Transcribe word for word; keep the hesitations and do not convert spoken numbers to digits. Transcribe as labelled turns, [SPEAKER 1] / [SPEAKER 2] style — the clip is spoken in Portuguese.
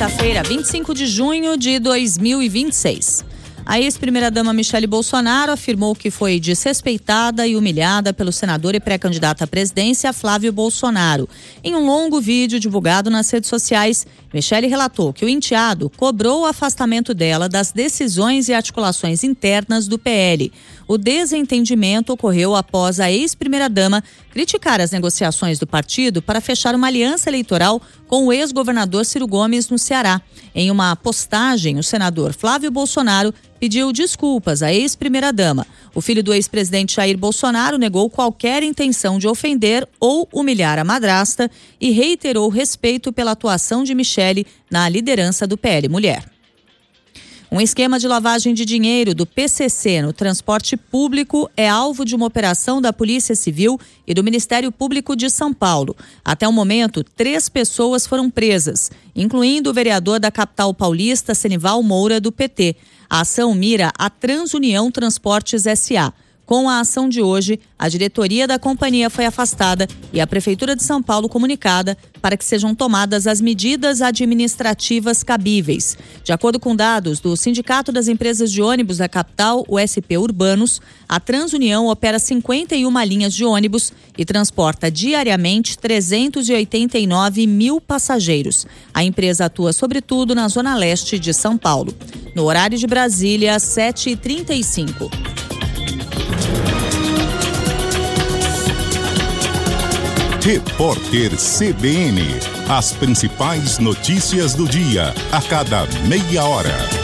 [SPEAKER 1] quinta-feira, vinte e cinco de junho de dois mil e vinte e seis. A ex-primeira-dama Michele Bolsonaro afirmou que foi desrespeitada e humilhada pelo senador e pré-candidato à presidência Flávio Bolsonaro. Em um longo vídeo divulgado nas redes sociais, Michele relatou que o enteado cobrou o afastamento dela das decisões e articulações internas do P L. O desentendimento ocorreu após a ex-primeira-dama criticar as negociações do partido para fechar uma aliança eleitoral com o ex-governador Ciro Gomes no Ceará. Em uma postagem, o senador Flávio Bolsonaro pediu desculpas à ex-primeira-dama. O filho do ex-presidente Jair Bolsonaro negou qualquer intenção de ofender ou humilhar a madrasta e reiterou respeito pela atuação de Michele na liderança do P L Mulher. Um esquema de lavagem de dinheiro do P C C no transporte público é alvo de uma operação da Polícia Civil e do Ministério Público de São Paulo. Até o momento, três pessoas foram presas, incluindo o vereador da capital paulista, Senival Moura, do P T. A ação mira a Transunião Transportes S A Com a ação de hoje, a diretoria da companhia foi afastada e a Prefeitura de São Paulo comunicada para que sejam tomadas as medidas administrativas cabíveis. De acordo com dados do Sindicato das Empresas de Ônibus da capital, o S P Urbanos, a Transunião opera cinquenta e uma linhas de ônibus e transporta diariamente trezentos e oitenta e nove mil passageiros. A empresa atua sobretudo na zona leste de São Paulo. No horário de Brasília, sete e trinta e cinco.
[SPEAKER 2] Repórter C B N. As principais notícias do dia, a cada meia hora.